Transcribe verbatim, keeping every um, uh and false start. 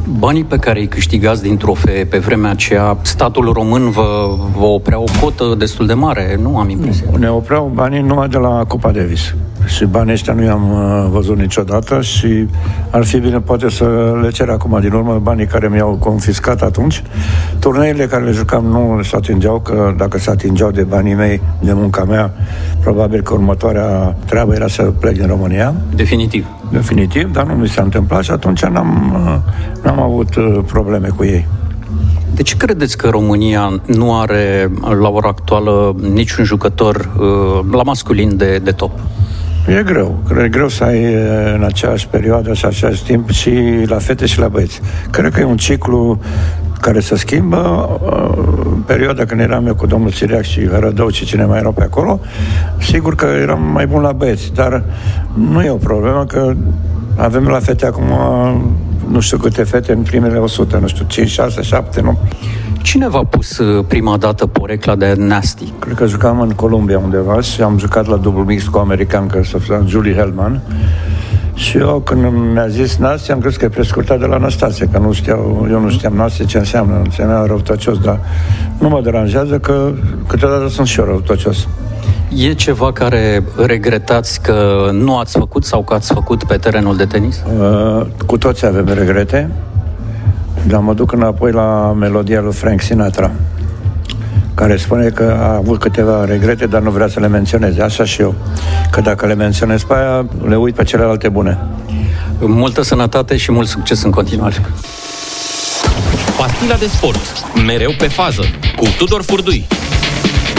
Banii pe care îi câștigați din trofee pe vremea aceea, statul român vă, vă oprea o cotă destul de mare, nu am impresia? Ne opreau banii numai de la Cupa Davis. Și banii ăștia nu i-am văzut niciodată și ar fi bine poate să le cer acum din urmă banii care mi-au confiscat atunci. Turneile care le jucam nu se atingeau, că dacă se atingeau de banii mei, de munca mea, probabil că următoarea treabă era să plec din România. Definitiv. Definitiv, dar nu mi s-a întâmplat și atunci n-am, n-am avut probleme cu ei. De ce credeți că România nu are la ora actuală niciun jucător la masculin de, de top? E greu. E greu să ai în aceeași perioadă și același timp și la fete și la băieți. Cred că e un ciclu care se schimbă. În perioada când eram eu cu domnul Țiriac și Rădău și cine mai erau pe acolo, sigur că eram mai bun la băieți, dar nu e o problemă, că avem la fete acum nu știu câte fete în primele o sută, nu știu, cinci, șase, șapte, nu? Cine v-a pus prima dată porecla de Nasty? Cred că jucam în Columbia undeva și am jucat la dublu mix cu american, care se făcea Julie Hellman. Și eu, când mi-a zis Nasty, am crezut că e prescurtat de la Anastasie, că nu știau, eu nu știam Nasty ce înseamnă, înseamnă răutăcios, dar nu mă deranjează, că câteodată sunt și eu răutăcios. E ceva care regretați că nu ați făcut sau că ați făcut pe terenul de tenis? Uh, cu toți avem regrete, dar mă duc înapoi la melodia lui Frank Sinatra, care spune că a avut câteva regrete, dar nu vrea să le menționeze. Așa și eu. Că dacă le menționez pe aia, le uit pe celelalte bune. Multă sănătate și mult succes în continuare. Pastila de sport. Mereu pe fază. Cu Tudor Furdui.